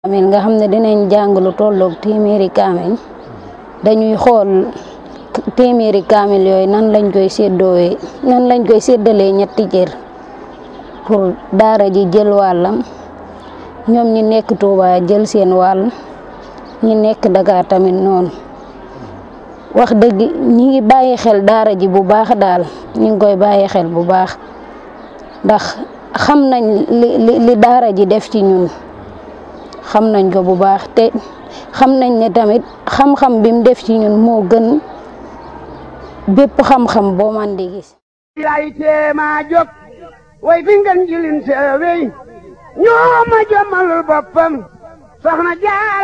kaamil nga xam ne dinañ jàng lu tolloog téeméeri kaamil dañuy xool téeméeri kaamil yooyu nan lañ koy séddalee ñetti cër pour daara ji jël wàllam ñoom ñi nekk Touba jël seen wàll ñi nekk Dakar tamit noonu wax dëgg ñi ngi bàyyi xel daara ji bu baax daal ñi ngi koy bàyyi xel bu baax ndax xam nañ li daara ji def ci ñun xam nañ ko bu baax te xam nañ ne tamit xam-xam bi mu def ci ñun moo gën bépp xam-xam boo man di gis. lay teema jóg way fi ngeen jilin seewey ñoo ma jommalul boppam soxna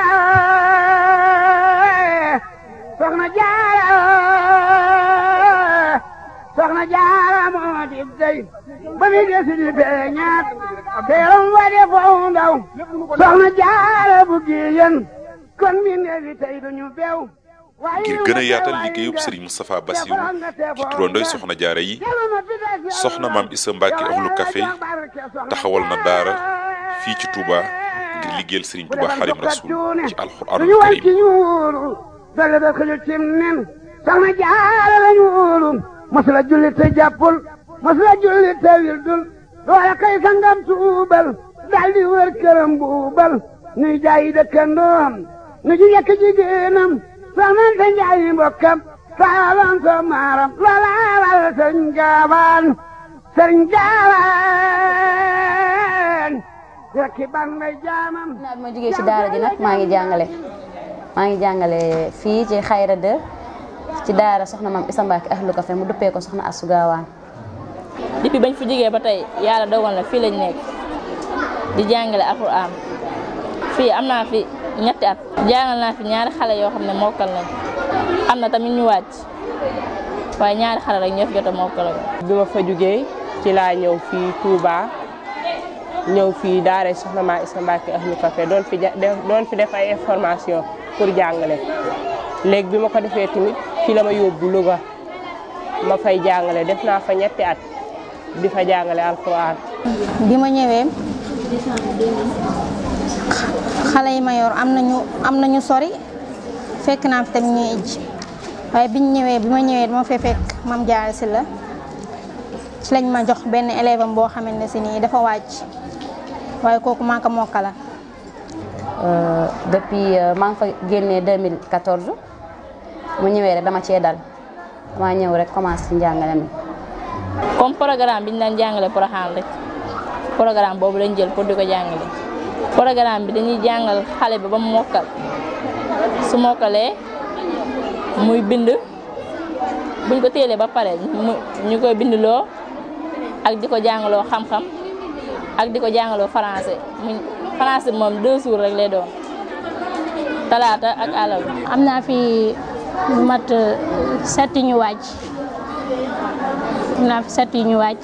jaara moo di dey ba mi desi di feeñaat teeram wa de foo ndaw soxna jaara bu giyen kon mi neefi tey duñu beew ngir gën a yaatal liggéeyub Serigne Moustapha Bassirou ci turandoy soxna jaara yi soxna maam Issa Mbacke Ahlu Café taxawal na daara fii ci Touba ngir liggéeyal Serigne Touba Xaadimu Rasuul ci alxuraanul karim dale da xëju cim nen soxna jaara lañu wóolu masula julli te jàppul masula julli te wildul loola kay sangam tuubal daldi wër këram buubal nuy jaayi dëkkandoom nu ji yekk jigéenam soxna te njaayi mbokkam saalan so maaram loola wal sëriñ gaawaan rekki ban may jaamam naa bi ma jógee ci daara ji nag maa ngi jàngale fii ci Xayra 2 ci daara soxna maam Issa Mbacke Ahlu Café mu duppee ko soxna Astou Gawane. depuis bañ fi jógee ba tey yàlla dogal na fii lañ nekk di jàngale alxuraan fii am naa fi ñetti at jàngal naa fi ñaari xale yoo xam ne mokkal nañ am na tamit ñu wàcc waaye ñaari xale rek ñoo fi jot a mokkal. bi ma fa jógee ci laa ñëw fii Touba ñëw fii daara soxna maam Issa Mbacke Ahlu Café doon fi def ay information pour jàngale léegi bi ma ko defee tamit fii la ma yóbbu Louga ma fay jàngale def naa fa ñetti at di fa jàngale alxuraan. bi ma ñëwee xale yi ma yor am nañu sori fekk naa fi tamit ñuy ij waaye bi ma ñëwee dama fee fekk mam Jaara si la ci lañ ma jox benn élève am boo xamante ne si nii dafa wàcc waaye kooku maa ko mokkala. depuis maa ngi fa génnee 2014 mu ñëwee rek dama cee dal dama ñëw rek commencé ci njàngale mi. comme programme bi ñu daan jàngale Porokhane rek programme boobu lañ jël pour di ko jàngale programme bi dañuy jàngal xale bi ba mu mokkal su mokkalee muy bind buñ ko téelee ba pare ñu koy bindloo ak di ko jàngaloo xam-xam ak di ko jàngaloo français français moom 2 jours rek lay doon talaata ak àllarba. am naa fi lu mat 7 ñu wàcc am naa fi 7 ñu wàcc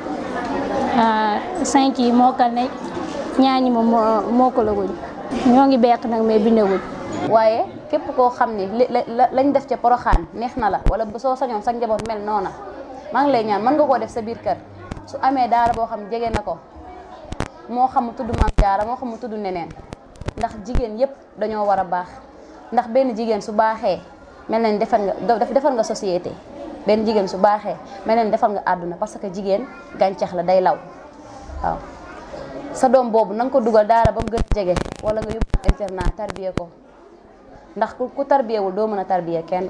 5 yi mokkal nañ ñaar ñi moom mokkalaguñ ñoo ngi beq nag mais bindaguñ. waaye képp koo xam ni lañ def ca Porokhane neex na la wala soo sañoon sa njaboot mel noona maa ngi lay ñaan mën nga koo def sa biir kër su amee daara boo xam jege na ko. moo xam mu tudd Maam Jaara moo xam mu tudd neneen ndax jigéen yépp dañoo war a baax ndax benn jigéen su baaxee mel na ni defar nga société benn jigéen su baaxee mel na ni defar nga àdduna parce que jigéen gàncax la day law waaw sa doom boobu na nga ko dugal daara ba mu gën a jege wala nga yóbbu internat tarbiye ko ndax ku tarbiyewul doo mën a tarbiye kenn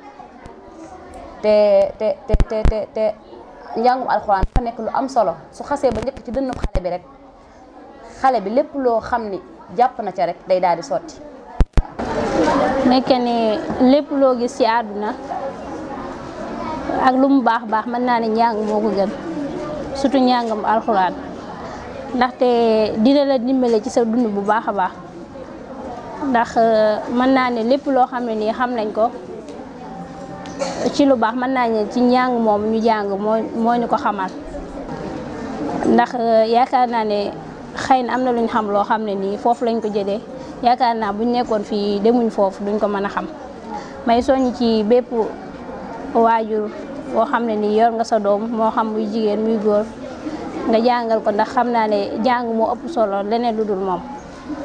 te njàngum alxuraan dafa nekk lu am solo su xasee ba njëkk ci dënnu xale bi rek xale bi lépp loo xam ni jàpp na ca rek day daal di sotti. nekk ni lépp loo gis ci àdduna ak lu mu baax baax mën naa ne njàng moo ko gën surtout njàngam alxuraan ndaxte dina la dimbale ci sa dund bu baax a baax ndax mën naa ne lépp loo xam ne nii xam nañ ko ci lu baax mën naa ne ci njàng moom ñu jàng moo ñu ko xamal ndax yaakaar naa ne xëy na am na lu ñu xam loo xam ne nii foofu lañ ko jëlee yaakaar naa buñ nekkoon fii demuñ foofu duñ ko mën a xam may soññ ci bépp waajur boo xam ne nii yor nga sa doom moo xam muy jigéen muy góor nga jàngal ko ndax xam naa ne jàng moo ëpp solo leneen lu dul moom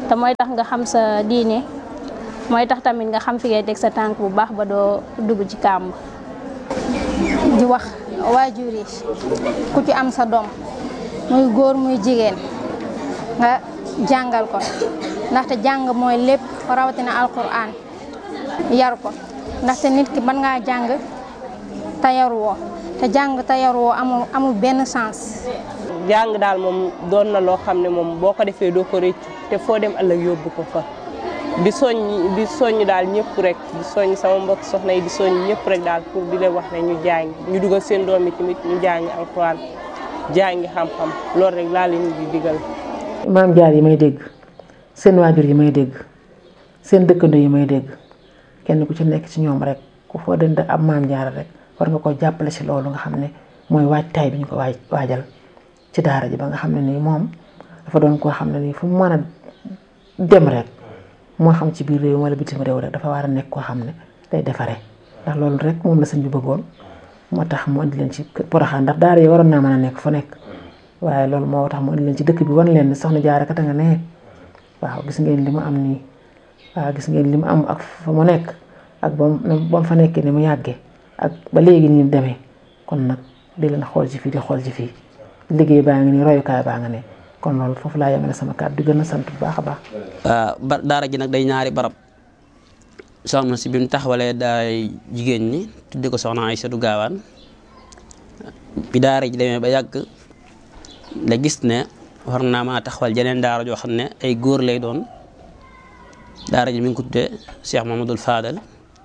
te mooy tax nga xam sa diine mooy tax tamit nga xam fi ngay teg sa tànk bu baax ba doo dugg ci kàmb. di wax waajur yi ku ci am sa doom muy góor muy jigéen nga jàngal ko ndaxte jàng mooy lépp rawatina alquran yar ko ndaxte nit ki mën ngaa jàng te yaruwoo te jàng te yaruwoo amul benn sens. jàng daal moom doon na loo xam ne moom boo ko defee doo ko réccu te foo dem ëllëg yóbbu ko fa di soññ daal ñëpp rek di soññ sama mbokk soxna yi di soññ ñëpp rek daal pour di leen wax ne ñu jàng ñu dugal seen doom yi tamit ñu jàngi alxuraan jàngi xam-xam loolu rek laa leen di digal. maam jaar yi may dégg seen waajur yi may dégg seen dëkkandoo yi may dégg kenn ku ci nekk ci ñoom rek ku foo dënd ab maam jaar rek war nga ko jàppale ci loolu nga xam ne mooy waajtaay bi ñu ko waajal ci daara ji ba nga xam ne nii moom dafa doon koo xam ne nii fu mu mën a dem rek moo xam ci biir réew wala bitim réew rek dafa war a nekk koo xam ne day defaree ndax loolu rek moom la sëñ bi bëggoon moo tax mu andi leen ci Porokhane ndax daara yi waroon naa mën a nekk fu nekk waaye loolu moo tax mu andi leen ci dëkk bi wan leen ne soxna Jaara kat nga ne waaw gis ngeen li mu am nii waaw gis ngeen li mu am ak fa mu nekk ak ba mu fa nekkee ni mu yàggee ak ba léegi ni mu demee kon nag di leen xool ci fii di xool ci fii liggéey baa ngi nii royukaay baa nga ne kon loolu foofu laa yemale sama kàddu di gën a sant bu baax a baax. daara ji nag day ñaari barab soxna si bi mu taxawalee daaray jigéen ñi tudde ko soxna Aysatu Gaawaan bi daara ji demee ba yàgg la gis ne war naa maa taxawal jeneen daara joo xam ne ay góor lay doon daara ji mi ngi ko tudde Cheikh Mamadou Fadal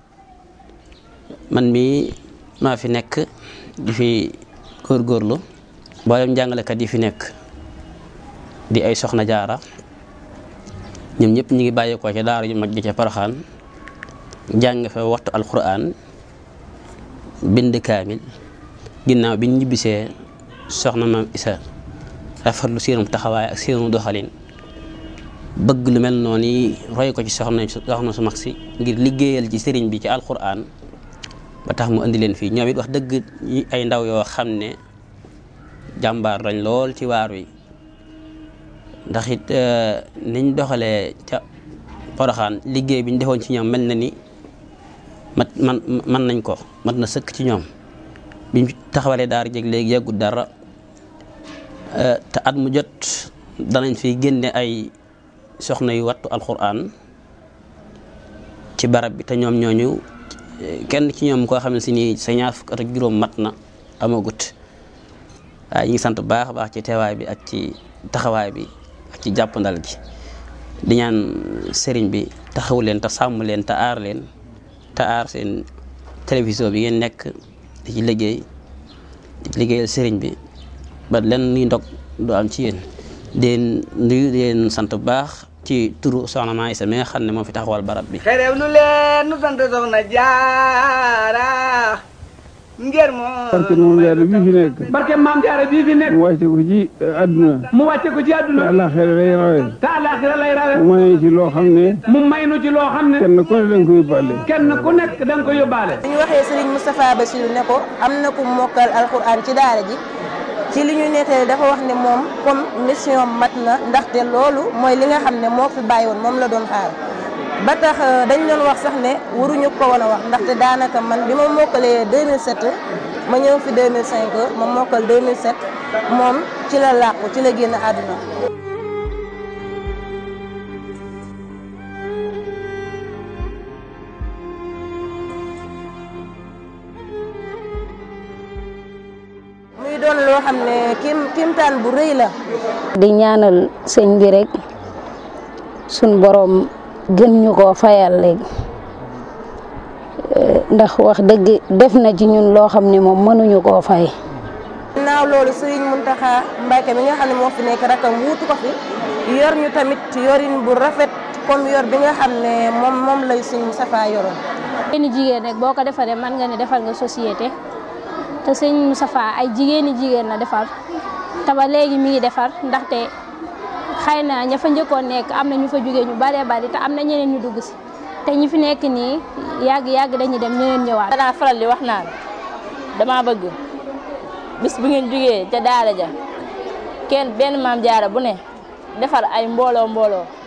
man mii maa fi nekk di fi góorgóorlu mboolem jàngalekat yi fi nekk di ay soxna jaara ñoom ñëpp ñu ngi bàyyeekoo ca daara ju mag ji ca Porokhane jàng fa waxtu alquran bind kaamil ginnaaw bi ñu ñibbisee soxna maam Isa rafetlu seenum taxawaay ak seenu doxalin bëgg lu mel noonu yi roy ko ci soxna su mag si ngir liggéeyal ci sëriñ bi ci alquran ba tax mu indi leen fii ñoom it wax dëgg ay ndaw yoo xam ne jàmbaar lañ lool ci waar wi ndax it niñ doxalee ca Porokhane liggéey bi ñu defoon ci ñoom mel na ni man nañ ko mat na sëkk ci ñoom biñ taxawalee daara jeg léegi yàggut dara te at mu jot danañ fi génne ay soxna yu wattu alquran ci barab bi te ñoom ñooñu kenn ci ñoom koo xam ne si nii sa ñaar fukk at ak juróom mat na amagut waaye ñu ngi sant baax a baax ci teewaay bi ak ci taxawaay bi ak ci jàppandal gi di ñaan sëriñ bi taxaw leen te sàmm leen te aar leen te aar seen télévision bi ngeen nekk di ci liggéeyal sëriñ bi ba len nuy ndog du am ci yéen den nuyu leen sant bu baax ci turu soxna Maa Isa mi nga xam ne moo fi taxawal barab bi xerew lu leen nu sant soxna Jaara ngir moom barke moom jaara bii fi nekk barke maam Jaara bii fi nekk mu wàcce ko ci àdduna mu wàcce ko ci àdduna te àllaaxira lay rawe te àllaaxira lay rawe mu may ci loo xam ne mu may nu ci loo xam ne kenn ku ne da nga ko yóbbaale kenn ku nekk da nga ko yóbbaale bu ñu waxee Serigne Moustapha Bassirou ne ko am na ku mokkal alxuraan ci daara ji ci li ñu nettali dafa wax ne moom comme mission mat na ndaxte loolu mooy li nga xam ne moo fi bàyyi woon moom la doon xaar ba tax dañ doon wax sax ne waruñu ko woon a wax ndaxte daanaka man bi ma mokkalee 2007 ma ñëw fi 2005 ma mokkal 2007 moom ci la làqu ci la génn àdduna. muy doon loo xam ne kimtaan bu rëy la. di ñaanal sëñ bi rek suñ borom gën ñu koo fayal léegi ndax wax dëgg def na ci ñun loo xam ne moom mënuñu koo fay. ginnaaw loolu Serigne Mountakha Mbacké mi nga xam ne moo fi nekk rakam wuutu ko fi yor ñu tamit yorin bu rafet comme yor bi nga xam ne moom lay Serigne Moustapha yoroon. jigéeni jigéen rek boo ko defaree mën nga ne defal nga société te Serigne Moustapha ay jigéeni jigéen la defar te ba léegi mi ngi defar ndaxte xëy na ña fa njëkkoon nekk am na ñu fa jógee ñu baree bari te am na ñeneen ñu dugg si te ñi fi nekk nii yàgg dañuy dem ñeneen ñëwaat. danaa faral di wax naan dama bëgg bis bu ngeen jógee ca daara ja kenn benn maam jaara bu ne defar ay mbooloo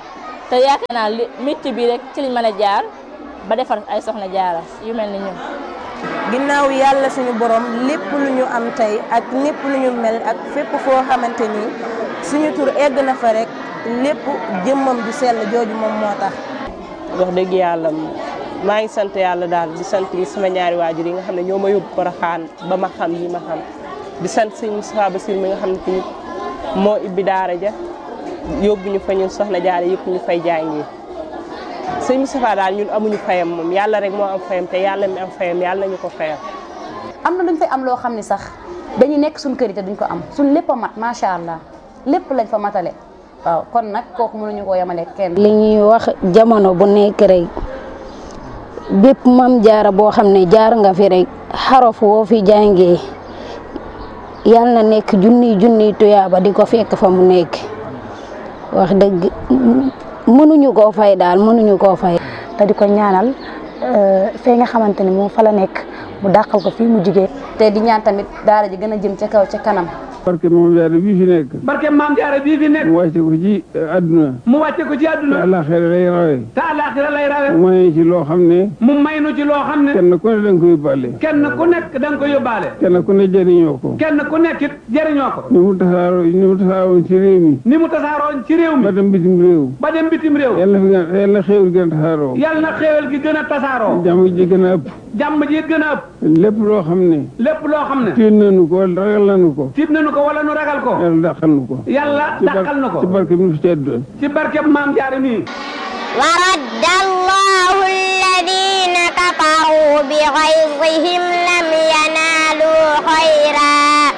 te yaakaar naa métier bi rek ci liñ mën a jaar ba defar ay soxna jaara yu mel ni ñun. ginnaaw yàlla suñu borom lépp lu ñu am tey ak lépp lu ñu mel ak fépp foo xamante ni suñu tur egg na fa rek lépp jëmmam ju sell jooju moom moo tax. wax dëgg yàlla maa ngi sant yàlla daal di sant sama ñaari waajur yi nga xam ne ñoo ma yóbbu Porokhane ba ma xam yi ma xam di sant sëñ Moustapha Bassir mi nga xam ne tamit moo ibbi daara ja yóbbu ñu fa ñun soxna jaara yëpp ñu fay jàngi sëñ Moustapha daal ñun amuñu fayam moom yàlla rek moo am fayam te yàlla mi am fayam yàlla nañu ko fayam. am na luñ fay am loo xam ne sax dañuy nekk suñ kër yi te duñ ko am suñ lépp a mat macha allah lépp lañ fa matale waaw kon nag kooku mënuñu koo yemale kenn. li ñuy wax jamono bu nekk rek bépp mam jaara boo xam ne jaar nga fi rek xarof woo fi jàngee yal na nekk junniy tuyaaba di ko fekk fa mu nekk wax dëgg mënuñu koo fay daal mënuñu koo fay. te di ko ñaanal fee nga xamante ni moom fa la nekk mu dàqal ko fii mu jigee te di ñaan tamit daara ji gën a jëm ca kaw ca kanam. barke maam jaara bii fi nekk. barke maam jaara bii fi nekk. mu wàcce ko ci àdduna. mu wàcce ko ci àdduna. te àllaaxira lay rawe. te àllaaxira lay rawe. mu may ci loo xam ne. mu may nu ci loo xam ne. kenn ku ne da nga ko yóbbaale. kenn ku nekk da nga ko yóbbaale. kenn ku ne jëriñoo ko. kenn ku nekk it jëriñoo ko. ni mu tasaaroon ci réew mi. ni mu tasaaroon ci réew mi. ba dem bitim réew. ba dem bitim réew. yàlla na xéewal gën a tasaaroo. yàlla na xéewal gi gën a tasaaroo. jàmm ji gën a ëpp. jàmm ji gën a ëpp. lépp loo xam ne. lépp loo xam ne. tiit nañu ko wala ragal nañu ko. tiit nañu ko wala nu ragal ko. yàlla dàqal nu ko. yàlla dàqal nu ko. ci barke bi mu fi teddoon. ci barke maam jaara nii. wa radda allahu alladina kafaru bi ghayzihim lam yanalu khayra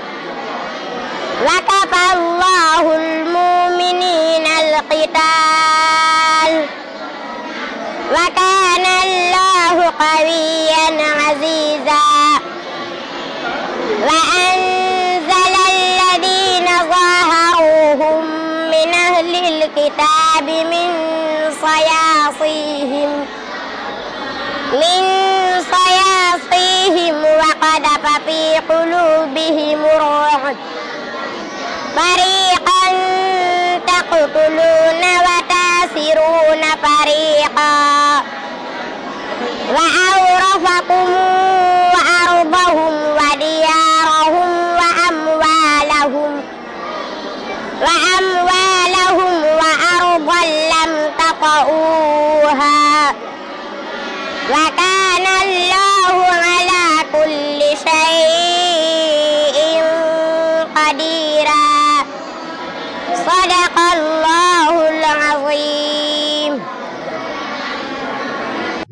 wa kafa allahu almu'minina alqital wa kana allahu qawiyyan aziza wa anzala alladina zaharuhum min ahli alkitabi min صياصيهم وقذف في قلوبهم الرعب فريقا تقتلون وتاسرون فريقا وأورثكم أرضهم وديارهم وأموالهم وأرضا لم تطئوها وكان الله على كل شيء